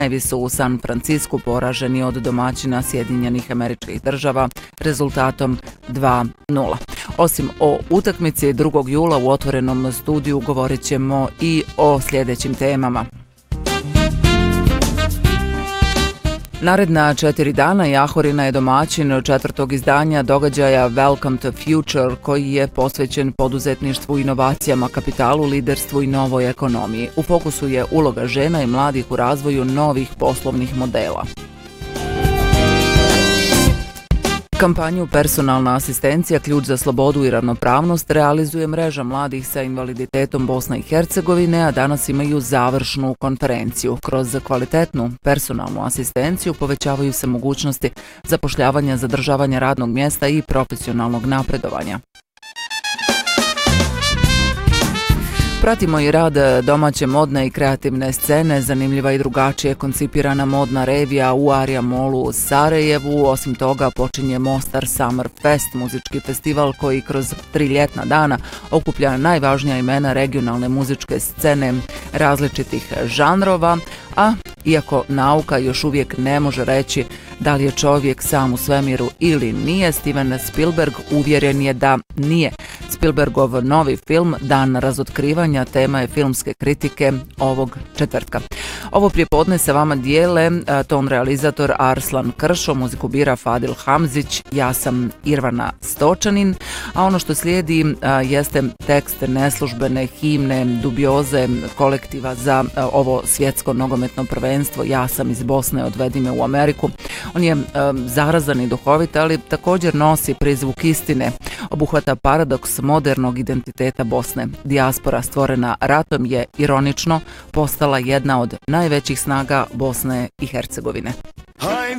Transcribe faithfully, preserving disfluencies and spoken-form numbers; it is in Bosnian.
su u San Francisku poraženi od domaćina Sjedinjenih Američkih Država rezultatom dva nula. Osim o utakmici drugog jula u otvorenom studiju govorit ćemo i o sljedećim temama. Naredna četiri dana Jahorina je domaćin četvrtog izdanja događaja Welcome to Future, koji je posvećen poduzetništvu, inovacijama, kapitalu, liderstvu i novoj ekonomiji. U fokusu je uloga žena i mladih u razvoju novih poslovnih modela. Kampanju Personalna asistencija, ključ za slobodu i ravnopravnost realizuje mreža mladih sa invaliditetom Bosne i Hercegovine, a danas imaju završnu konferenciju. Kroz kvalitetnu personalnu asistenciju povećavaju se mogućnosti zapošljavanja, zadržavanja radnog mjesta i profesionalnog napredovanja. Pratimo i rad domaće modne i kreativne scene, zanimljiva i drugačije koncipirana modna revija u Arija Mallu u Sarajevu. Osim toga počinje Mostar Summer Fest, muzički festival koji kroz tri ljetna dana okuplja najvažnija imena regionalne muzičke scene različitih žanrova, a iako nauka još uvijek ne može reći da li je čovjek sam u svemiru ili nije, Steven Spielberg uvjeren je da nije. Spielbergov novi film Dan razotkrivanja tema je filmske kritike ovog četvrtka. Ovo prijepodne se vama dijele ton realizator Arslan Kršo, muziku bira Fadil Hamzić, ja sam Irvana Stočanin, a ono što slijedi jeste tekst neslužbene himne dubioze kolektiva za ovo svjetsko nogometno prvenstvo Ja sam iz Bosne, odvedi me u Ameriku. On je zarazan i duhovit, ali također nosi prizvuk istine, obuhvata paradoks modernog identiteta Bosne. Dijaspora stvorena ratom je ironično postala jedna od najvećih snaga Bosne i Hercegovine. Ein